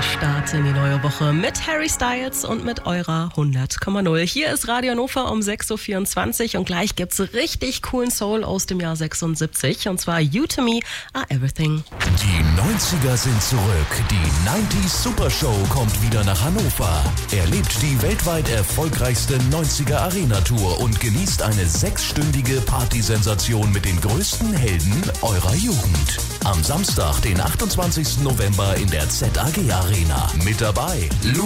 Start in die neue Woche mit Harry Styles und mit eurer 100,0. Hier ist Radio Hannover um 6.24 Uhr und gleich gibt's richtig coolen Soul aus dem Jahr 76 und zwar You to Me Are Everything. Die 90er sind zurück. Die 90s Super Show kommt wieder nach Hannover. Erlebt die weltweit erfolgreichste 90er Arena Tour und genießt eine 6-stündige Partysensation mit den größten Helden eurer Jugend. Am Samstag, den 28. November in der ZAG Arena. Mit dabei